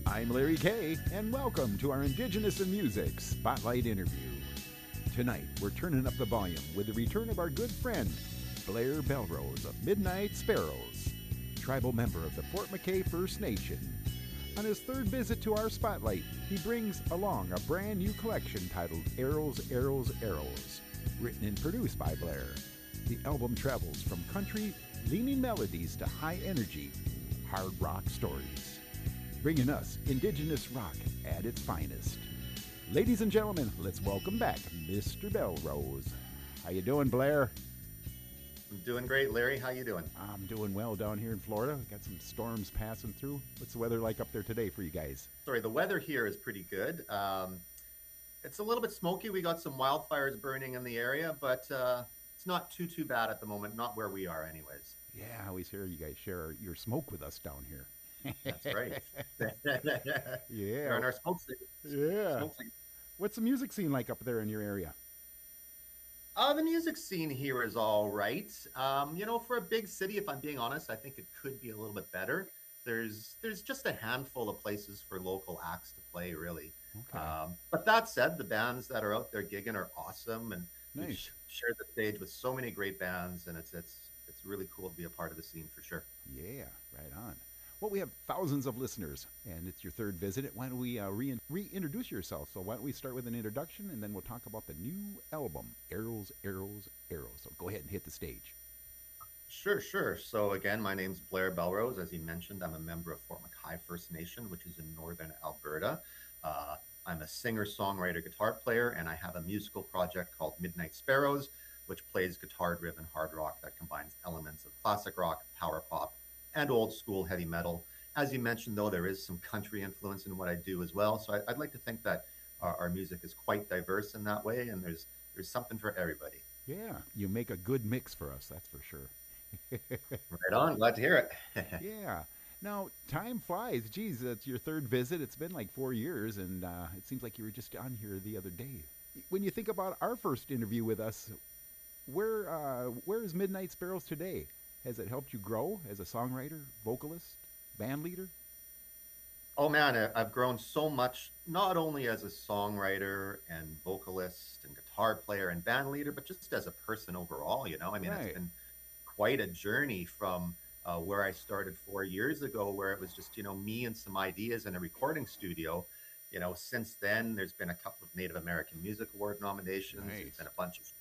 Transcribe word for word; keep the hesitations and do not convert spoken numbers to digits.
I'm Larry Kay, and welcome to our Indigenous in Music Spotlight interview. Tonight, we're turning up the volume with the return of our good friend, Blair Belrose of Midnight Sparrows, tribal member of the Fort McKay First Nation. On his third visit to our spotlight, he brings along a brand new collection titled Arrows, Arrows, Arrows, written and produced by Blair. The album travels from country leaning melodies to high energy, hard rock stories, bringing us Indigenous rock at its finest. Ladies and gentlemen, let's welcome back Mister Belrose. How you doing, Blair? I'm doing great, Larry. How you doing? I'm doing well down here in Florida. We got some storms passing through. What's the weather like up there today for you guys? Sorry, the weather here is pretty good. Um, it's a little bit smoky. We got some wildfires burning in the area, but uh, it's not too too bad at the moment. Not where we are, anyways. Yeah, I always hear you guys share your smoke with us down here. That's right. Yeah. We're in our smoke signal. Yeah. Smoke signal. What's the music scene like up there in your area? Uh, the music scene here is all right. Um, you know, for a big city, if I'm being honest, I think it could be a little bit better. There's there's just a handful of places for local acts to play, really. Okay. Um, but that said, the bands that are out there gigging are awesome, and we've Nice. sh- shared the stage with so many great bands, and it's it's it's really cool to be a part of the scene for sure. Yeah, right on. Well, we have thousands of listeners, and it's your third visit. Why don't we uh, re- reintroduce yourself? So why don't we start with an introduction, and then we'll talk about the new album, Arrows, Arrows, Arrows. So go ahead and hit the stage. Sure, sure. So again, my name's Blair Belrose. As you mentioned, I'm a member of Fort McKay First Nation, which is in northern Alberta. Uh, I'm a singer, songwriter, guitar player, and I have a musical project called Midnight Sparrows, which plays guitar-driven hard rock that combines elements of classic rock, power pop, and old school heavy metal. As you mentioned, though, there is some country influence in what I do as well. So I, I'd like to think that our, our music is quite diverse in that way, and there's there's something for everybody. Yeah, you make a good mix for us, that's for sure. Right on. Glad to hear it. Yeah. Now, time flies. Geez, it's your third visit. It's been like four years, and uh, it seems like you were just on here the other day. When you think about our first interview with us, where uh, where is Midnight Sparrows today? Has it helped you grow as a songwriter, vocalist, band leader? Oh man, I- I've grown so much, not only as a songwriter and vocalist and guitar player and band leader, but just as a person overall. You know, I mean, it's Right. been quite a journey from uh, where I started four years ago, where it was just, you know, me and some ideas in a recording studio. You know, since then, there's been a couple of Native American Music Award nominations. There's Nice. been a bunch of